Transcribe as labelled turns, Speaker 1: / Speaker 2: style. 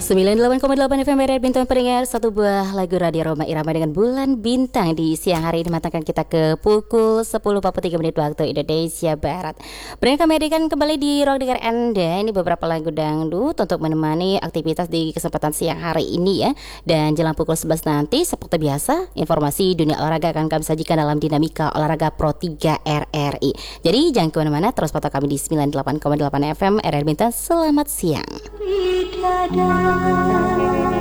Speaker 1: 98,8 FM RRI Bintang pendengar, satu buah lagu Radio Roma Irama dengan bulan bintang di siang hari ini matangkan kita ke pukul 10.43 waktu Indonesia Barat. Pendengar, kami hadirkan kembali di ruang dengar Anda ini beberapa lagu dangdut untuk menemani aktivitas di kesempatan siang hari ini ya. Dan jelang pukul 11 nanti seperti biasa informasi dunia olahraga akan kami sajikan dalam Dinamika Olahraga Pro 3 RRI. Jadi jangan kemana-mana, terus pantau kami di 98,8 FM RRI Bintang. Selamat siang. Bidadari